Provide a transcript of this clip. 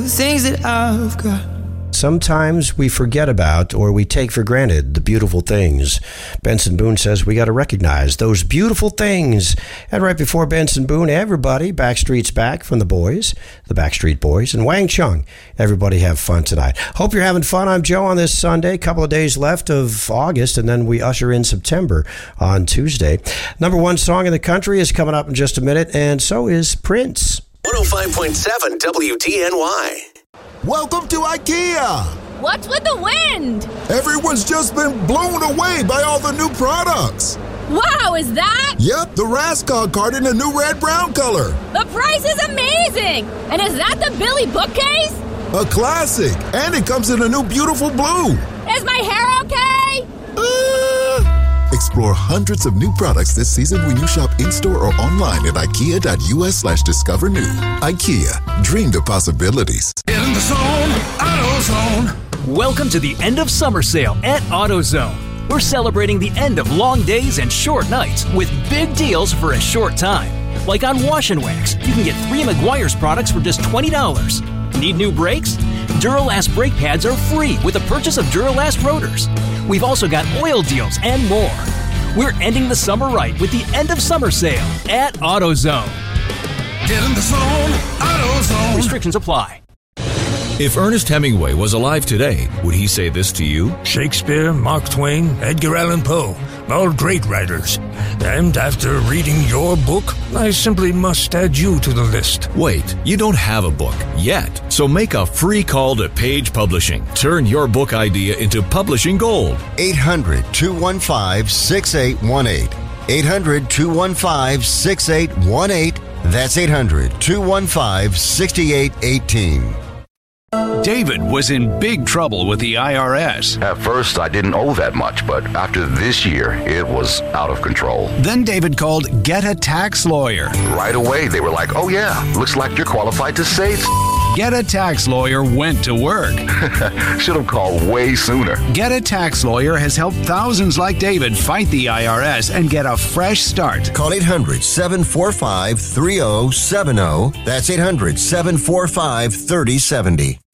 things that I've got. Sometimes we forget about or we take for granted the beautiful things. Benson Boone says we got to recognize those beautiful things. And right before Benson Boone, everybody, Backstreet's Back from the boys, the Backstreet Boys, and Wang Chung. Everybody have fun tonight. Hope you're having fun. I'm Joe on this Sunday. Couple of days left of August, and then we usher in September on Tuesday. Number one song in the country is coming up in just a minute, and so is Prince. 105.7 WDNY. Welcome to IKEA! What's with the wind? Everyone's just been blown away by all the new products. Wow, is that? Yep, the Raskog card in a new red-brown color. The price is amazing! And is that the Billy bookcase? A classic, and it comes in a new beautiful blue. Is my hair okay? Explore hundreds of new products this season when you shop in-store or online at ikea.us/discover new. IKEA, dream the possibilities. In the zone, AutoZone. Welcome to the end of summer sale at AutoZone. We're celebrating the end of long days and short nights with big deals for a short time. Like on Wash and Wax, you can get 3 Meguiar's products for just $20. Need new brakes? Duralast brake pads are free with the purchase of Duralast rotors. We've also got oil deals and more. We're ending the summer right with the end of summer sale at AutoZone. Get in the zone, AutoZone. Restrictions apply. If Ernest Hemingway was alive today, would he say this to you? Shakespeare, Mark Twain, Edgar Allan Poe, all great writers. And after reading your book, I simply must add you to the list. Wait, you don't have a book yet. So make a free call to Page Publishing. Turn your book idea into publishing gold. 800-215-6818. 800-215-6818. That's 800-215-6818. David was in big trouble with the IRS. At first, I didn't owe that much, but after this year, it was out of control. Then David called Get a Tax Lawyer. Right away, they were like, oh yeah, looks like you're qualified to say Get a Tax Lawyer went to work. Should have called way sooner. Get a Tax Lawyer has helped thousands like David fight the IRS and get a fresh start. Call 800-745-3070. That's 800-745-3070.